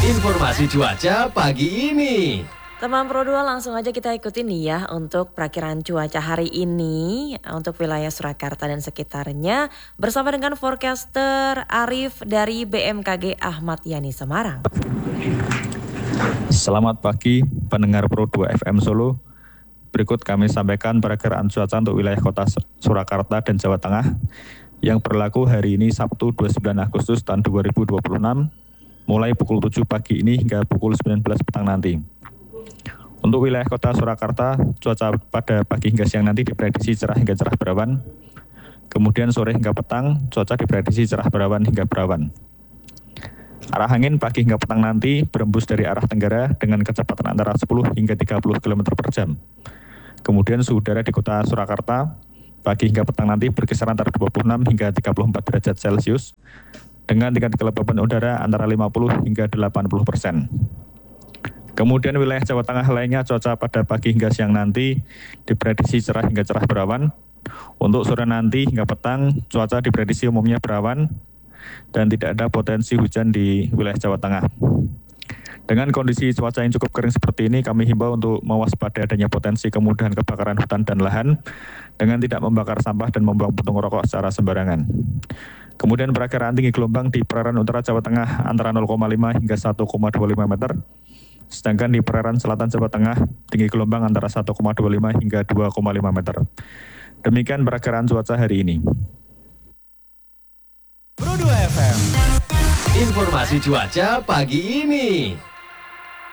Informasi cuaca pagi ini. Teman Pro 2 langsung aja kita ikutin nih ya untuk perakiran cuaca hari ini untuk wilayah Surakarta dan sekitarnya bersama dengan forecaster Arif dari BMKG Ahmad Yani Semarang. Selamat pagi pendengar Pro 2 FM Solo. Berikut kami sampaikan perakiraan cuaca untuk wilayah kota Surakarta dan Jawa Tengah yang berlaku hari ini Sabtu 29 Agustus tahun 2026 mulai pukul 7 pagi ini hingga pukul 19 petang nanti. Untuk wilayah kota Surakarta, cuaca pada pagi hingga siang nanti diprediksi cerah hingga cerah berawan. Kemudian sore hingga petang, cuaca diprediksi cerah berawan hingga berawan. Arah angin pagi hingga petang nanti berembus dari arah tenggara dengan kecepatan antara 10 hingga 30 km per jam. Kemudian suhu udara di kota Surakarta pagi hingga petang nanti berkisar antara 26 hingga 34 derajat Celcius dengan tingkat kelembapan udara antara 50 hingga 80%. Kemudian wilayah Jawa Tengah lainnya cuaca pada pagi hingga siang nanti diprediksi cerah hingga cerah berawan. Untuk sore nanti hingga petang cuaca diprediksi umumnya berawan dan tidak ada potensi hujan di wilayah Jawa Tengah. Dengan kondisi cuaca yang cukup kering seperti ini, kami himbau untuk mewaspadai adanya potensi kemudahan kebakaran hutan dan lahan dengan tidak membakar sampah dan membuang puntung rokok secara sembarangan. Kemudian perakiraan tinggi gelombang di perairan utara Jawa Tengah antara 0,5 hingga 1,25 meter. Sedangkan di perairan selatan Jawa Tengah, tinggi gelombang antara 1,25 hingga 2,5 meter. Demikian perakiraan cuaca hari ini. Pro 2 FM. Informasi cuaca pagi ini.